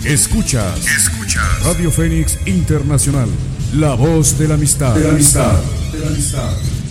Escuchas Radio Fénix Internacional, la voz de la amistad.